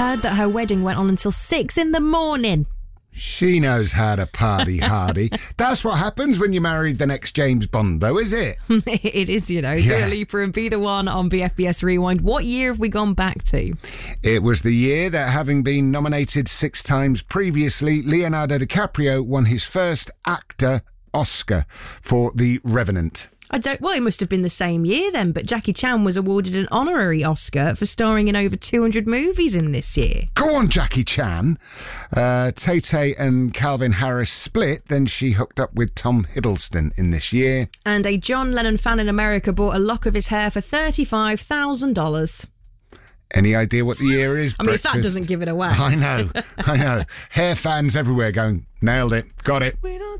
Heard that her wedding went on until 6 in the morning. She knows how to party hardy. That's what happens when you marry the next James Bond, though, is it? It is, you know. Dua Lipa and Be The One on BFBS Rewind. What year have we gone back to? It was the year that, having been nominated 6 times previously, Leonardo DiCaprio won his first actor Oscar for The Revenant. Well, it must have been the same year then, but Jackie Chan was awarded an honorary Oscar for starring in over 200 movies in this year. Go on, Jackie Chan. Tay-Tay and Calvin Harris split, then she hooked up with Tom Hiddleston in this year. And a John Lennon fan in America bought a lock of his hair for $35,000. Any idea what the year is? I mean, if that doesn't give it away. I know. Hair fans everywhere going, nailed it, got it.